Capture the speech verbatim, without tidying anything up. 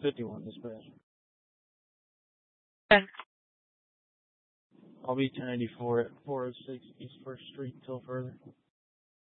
fifty-one dispatch. ten. I'll be ten eighty-four at four oh six East First Street until further.